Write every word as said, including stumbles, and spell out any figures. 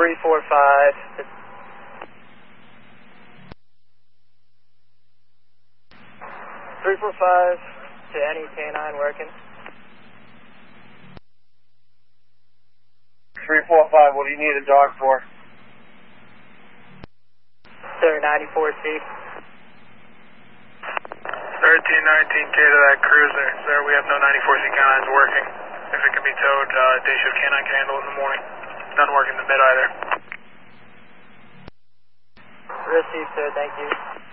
three four five. three four five to any canine working. three four five, what do you need a dog for? Sir, ninety-four C. thirteen nineteen K to that cruiser. Sir, we have no ninety-four C canines working. If it can be towed, uh, day shift canine can handle it in the morning. None working in the mid either. Received, sir, thank you.